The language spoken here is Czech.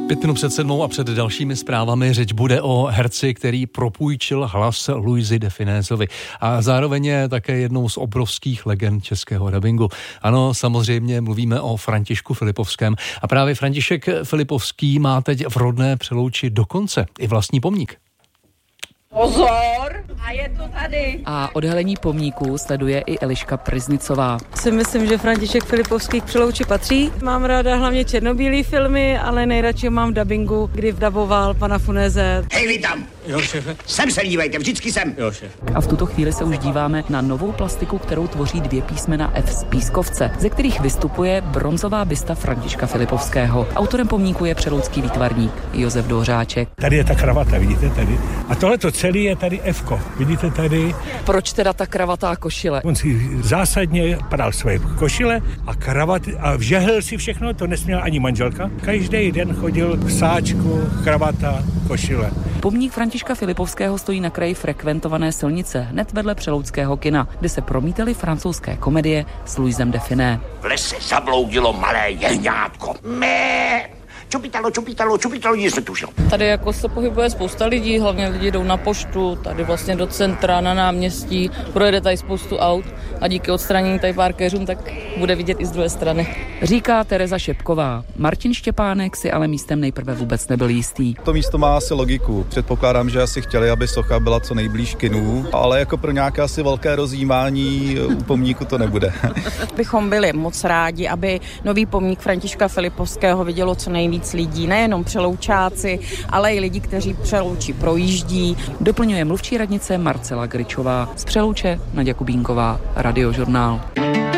5:07 a před dalšími zprávami řeč bude o herci, který propůjčil hlas Luisi de Finesovi a zároveň je také jednou z obrovských legend českého dabingu. Ano, samozřejmě mluvíme o Františku Filipovském a právě František Filipovský má teď v rodné Přelouči dokonce i vlastní pomník. Pozor! A je to tady. A odhalení pomníku sleduje i Eliška Priznicová. Si myslím, že František Filipovský k Přelouči patří. Mám ráda hlavně černobílý filmy, ale nejradši mám v dabingu, kdy vdaboval pana Funese. Hej, vy tam! Jo, šéfe. Sem se dívejte, vždycky sem. Jo, šéf. A v tuto chvíli se už díváme na novou plastiku, kterou tvoří 2 písmena F z pískovce, ze kterých vystupuje bronzová bysta Františka Filipovského. Autorem pomníku je přeloučský výtvarník Josef Dvořáček. Tady je ta kravata, vidíte tady? A tohle to celé je tady F-ko. Vidíte tady? Proč teda ta kravatá košile? On si zásadně pral své košile a kravaty a vžehl si všechno, to nesměla ani manželka. Každý den chodil v sáčku, kravata, košile. Pomník Františka Filipovského stojí na kraji frekventované silnice, hned vedle Přeloučského kina, kde se promítaly francouzské komedie s Luisem de Finé. V lese zabloudilo malé jehňátko. Mé! Čupitalo, nic netušil. Tady jako se pohybuje spousta lidí, hlavně lidi jdou na poštu, tady vlastně do centra, na náměstí, projede tady spoustu aut a díky odstranění tady parkéřům tak bude vidět i z druhé strany. Říká Tereza Šepková. Martin Štěpánek si ale místem nejprve vůbec nebyl jistý. To místo má asi logiku. Předpokládám, že asi chtěli, aby socha byla co nejblíž kinů, ale jako pro nějaké asi velké rozjímání u pomníku to nebude. Bychom byli moc rádi, aby nový pomník Františka Filipovského vidělo co nejvíc lidí, nejenom Přeloučáci, ale i lidi, kteří Přelouči projíždí. Doplňuje mluvčí radnice Marcela Gričová. Z Přelouče Naďa Kubínková, Radiožurnál.